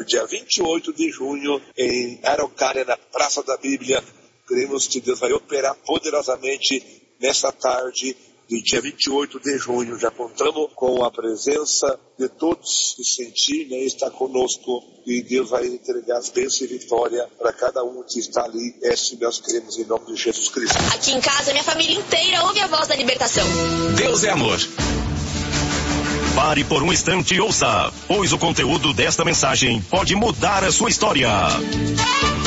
dia 28 de junho, em Araucária, na Praça da Bíblia. Cremos que Deus vai operar poderosamente nessa tarde do dia 28 de junho. Já contamos com a presença de todos que sentir, está conosco, e Deus vai entregar as bênçãos e vitória para cada um que está ali. Assim nós queremos, em nome de Jesus Cristo. Aqui em casa, minha família inteira ouve a voz da libertação. Deus é amor. Pare por um instante e ouça, pois o conteúdo desta mensagem pode mudar a sua história.